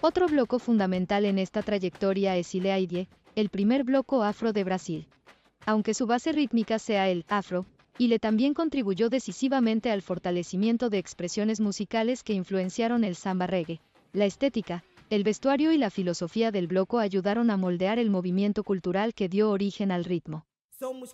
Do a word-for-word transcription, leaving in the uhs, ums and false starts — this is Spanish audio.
Otro bloco fundamental en esta trayectoria es Ile Aidie, el primer bloco afro de Brasil. Aunque su base rítmica sea el afro, Ile también contribuyó decisivamente al fortalecimiento de expresiones musicales que influenciaron el samba reggae. La estética, el vestuario y la filosofía del bloco ayudaron a moldear el movimiento cultural que dio origen al ritmo. Somos